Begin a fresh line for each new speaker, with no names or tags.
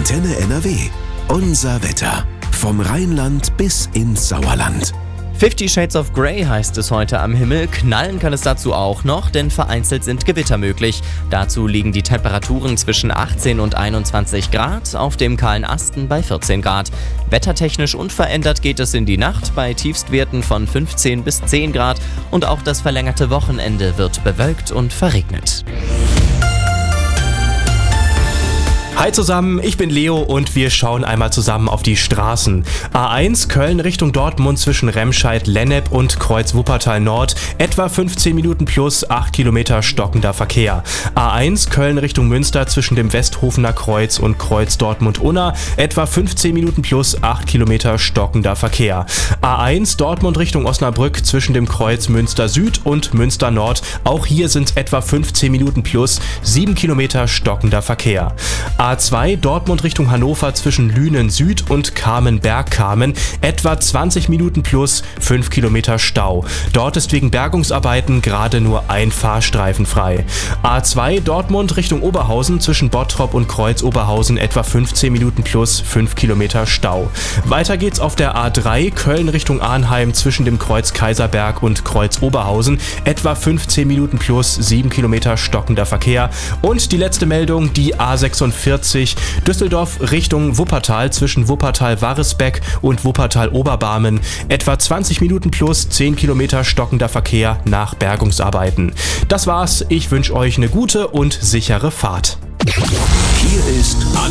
Antenne NRW. Unser Wetter. Vom Rheinland bis ins Sauerland.
50 Shades of Grey heißt es heute am Himmel. Knallen kann es dazu auch noch, denn vereinzelt sind Gewitter möglich. Dazu liegen die Temperaturen zwischen 18 und 21 Grad, auf dem kahlen Asten bei 14 Grad. Wettertechnisch unverändert geht es in die Nacht bei Tiefstwerten von 15 bis 10 Grad und auch das verlängerte Wochenende wird bewölkt und verregnet.
Hi zusammen, ich bin Leo und wir schauen einmal zusammen auf die Straßen. A1 Köln Richtung Dortmund zwischen Remscheid-Lennep und Kreuz Wuppertal Nord, etwa 15 Minuten plus 8 Kilometer stockender Verkehr. A1 Köln Richtung Münster zwischen dem Westhofener Kreuz und Kreuz Dortmund-Unna, etwa 15 Minuten plus 8 Kilometer stockender Verkehr. A1 Dortmund Richtung Osnabrück zwischen dem Kreuz Münster Süd und Münster Nord, auch hier sind etwa 15 Minuten plus 7 Kilometer stockender Verkehr. A2 Dortmund Richtung Hannover zwischen Lünen Süd und Kamen-Bergkamen, etwa 20 Minuten plus 5 Kilometer Stau. Dort ist wegen Bergungsarbeiten gerade nur ein Fahrstreifen frei. A2 Dortmund Richtung Oberhausen zwischen Bottrop und Kreuz Oberhausen, etwa 15 Minuten plus 5 Kilometer Stau. Weiter geht's auf der A3 Köln Richtung Arnheim zwischen dem Kreuz Kaiserberg und Kreuz Oberhausen, etwa 15 Minuten plus 7 Kilometer stockender Verkehr. Und die letzte Meldung, die A46 Düsseldorf Richtung Wuppertal zwischen Wuppertal-Warresbeck und Wuppertal-Oberbarmen, etwa 20 Minuten plus 10 Kilometer stockender Verkehr nach Bergungsarbeiten. Das war's, ich wünsche euch eine gute und sichere Fahrt.
Hier ist